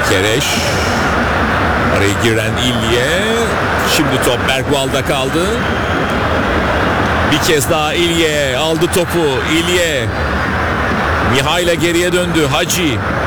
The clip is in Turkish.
Kereş. Araya giren İlye. Şimdi top Bergwall'da kaldı. Bir kez daha İlye aldı topu. İlye. Mihail'e geriye döndü. Hacı.